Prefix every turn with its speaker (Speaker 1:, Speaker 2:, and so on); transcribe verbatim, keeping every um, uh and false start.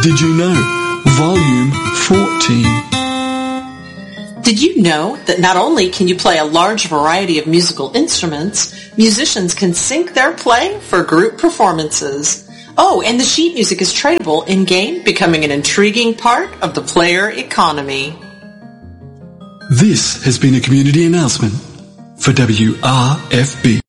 Speaker 1: Did you know? Volume fourteen.
Speaker 2: Did you know that not only can you play a large variety of musical instruments, musicians can sync their play for group performances? Oh, and the sheet music is tradable in-game, becoming an intriguing part of the player economy.
Speaker 1: This has been a community announcement for W R F B.